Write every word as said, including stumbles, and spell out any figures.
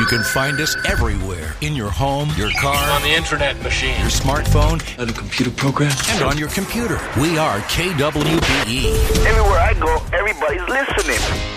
You can find us everywhere. In your home, your car, on the internet machine, your smartphone, on a computer program, and on your computer. We are K W B E. Everywhere I go, everybody's listening.